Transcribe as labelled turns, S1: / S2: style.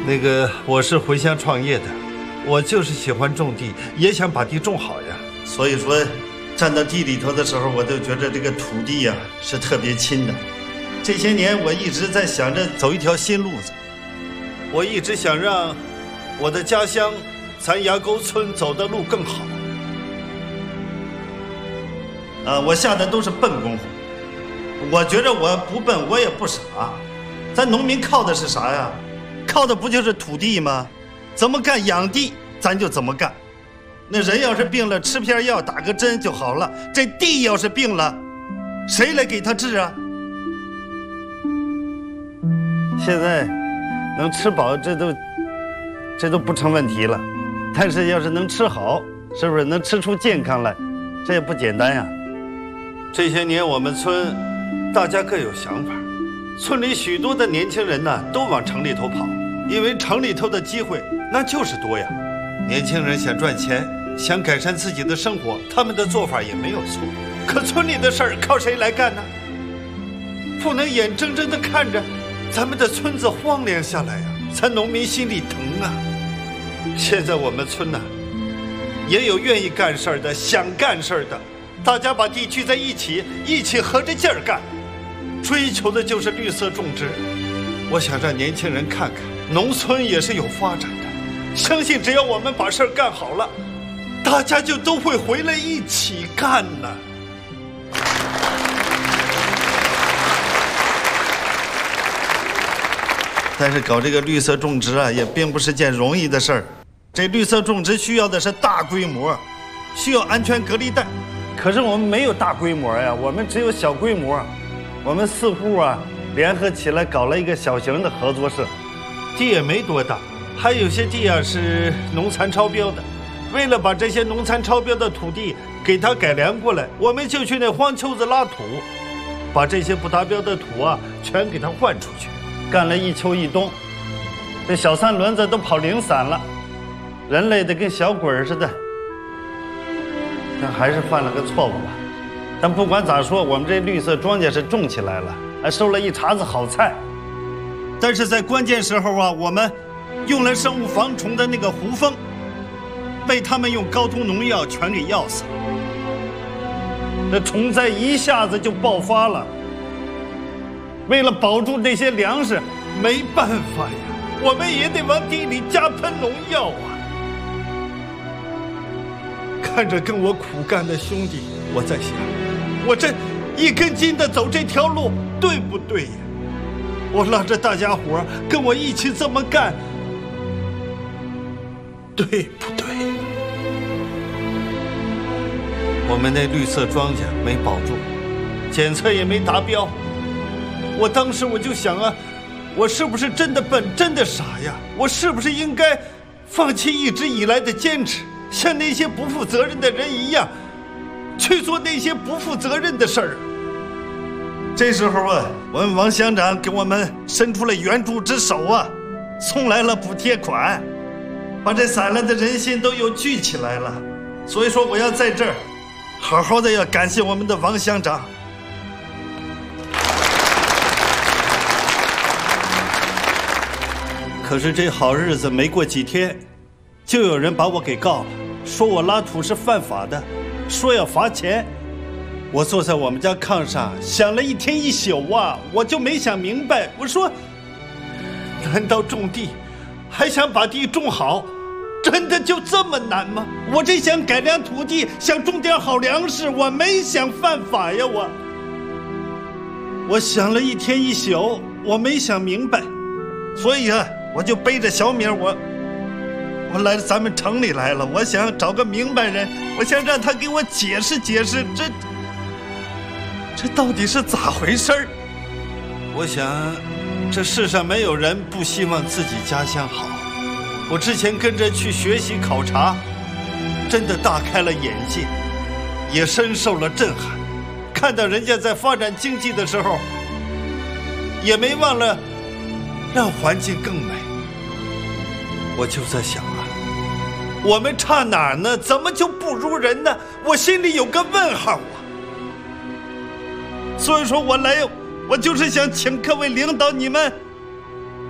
S1: 那个，我是回乡创业的，我就是喜欢种地，也想把地种好呀。
S2: 所以说，站到地里头的时候，我都觉得这个土地呀是特别亲的。这些年我一直在想着走一条新路子，
S1: 我一直想让我的家乡咱崖沟村走的路更好。
S2: 我下的都是笨功夫。我觉着我不笨，我也不傻。咱农民靠的是啥呀？靠的不就是土地吗？怎么干养地，咱就怎么干。那人要是病了，吃片药打个针就好了。这地要是病了，谁来给他治啊？
S1: 现在能吃饱，这都不成问题了。但是要是能吃好，是不是能吃出健康来？这也不简单呀。这些年我们村大家各有想法，村里许多的年轻人呢都往城里头跑，因为城里头的机会那就是多呀。年轻人想赚钱，想改善自己的生活，他们的做法也没有错。可村里的事儿靠谁来干呢？不能眼睁睁地看着咱们的村子荒凉下来呀，咱农民心里疼啊。现在我们村呢，也有愿意干事儿的，想干事儿的，大家把地聚在一起合着劲儿干，追求的就是绿色种植。我想让年轻人看看，农村也是有发展的，相信只要我们把事儿干好了，大家就都会回来一起干呢。
S2: 但是搞这个绿色种植啊，也并不是件容易的事儿。这绿色种植需要的是大规模，需要安全隔离带。
S1: 可是我们没有大规模呀，我们只有小规模。我们4户啊联合起来搞了一个小型的合作社，地也没多大，还有些地啊是农残超标的。为了把这些农残超标的土地给它改良过来，我们就去那荒丘子拉土，把这些不达标的土啊全给它换出去。干了一秋一冬，这小3轮子都跑零散了，人累得跟小鬼似的。但还是犯了个错误吧。但不管咋说，我们这绿色庄稼是种起来了，还收了一茬子好菜。
S2: 但是在关键时候啊，我们用了生物防虫的那个胡蜂，被他们用高毒农药全给药死了。
S1: 这虫灾一下子就爆发了。为了保住那些粮食，没办法呀，我们也得往地里加喷农药啊。看着跟我苦干的兄弟，我在想，我这一根筋的走这条路对不对呀？我拉着大家伙跟我一起这么干，对不对？我们那绿色庄稼没保住，检测也没达标。我当时我就想啊，我是不是真的笨，真的傻呀？我是不是应该放弃一直以来的坚持，像那些不负责任的人一样，去做那些不负责任的事儿？
S2: 这时候啊，我们王乡长给我们伸出了援助之手啊，送来了补贴款，把这散了的人心都又聚起来了。所以说，我要在这儿好好的要感谢我们的王乡长。
S1: 可是这好日子没过几天，就有人把我给告了，说我拉土是犯法的，说要罚钱。我坐在我们家炕上想了一天一宿啊，我就没想明白。我说，难道种地还想把地种好，真的就这么难吗？我这想改良土地，想种点好粮食，我没想犯法呀。我想了一天一宿，我没想明白，
S2: 所以啊，我就背着小米我来咱们城里来了。我想找个明白人，我想让他给我解释解释，这到底是咋回事儿？
S1: 我想，这世上没有人不希望自己家乡好。我之前跟着去学习考察，真的大开了眼界，也深受了震撼。看到人家在发展经济的时候，也没忘了让环境更美。我就在想啊，我们差哪儿呢？怎么就不如人呢？我心里有个问号啊。所以说我来，我就是想请各位领导你们